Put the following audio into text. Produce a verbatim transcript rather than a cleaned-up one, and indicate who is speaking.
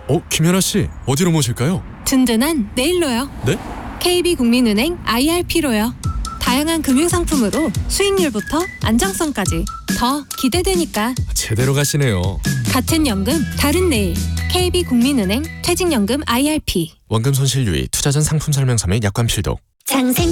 Speaker 1: 어, 김연아 씨, 어디로 모실까요?
Speaker 2: 든든한 내일로요.
Speaker 1: 네?
Speaker 2: 케이비국민은행 아이알피로요. 다양한 금융상품으로 수익률부터 안정성까지 더 기대되니까.
Speaker 1: 제대로 가시네요.
Speaker 2: 같은 연금 다른 내일. 케이비국민은행 퇴직연금 아이알피.
Speaker 1: 원금 손실 유의, 투자 전 상품 설명서 및 약관 필독.
Speaker 2: 장생